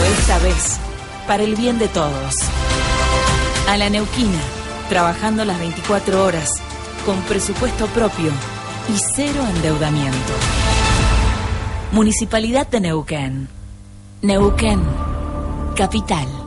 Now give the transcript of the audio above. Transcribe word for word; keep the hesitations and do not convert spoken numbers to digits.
esta vez, para el bien de todos. A la neuquina, trabajando las veinticuatro horas, con presupuesto propio y cero endeudamiento. Municipalidad de Neuquén. Neuquén, capital.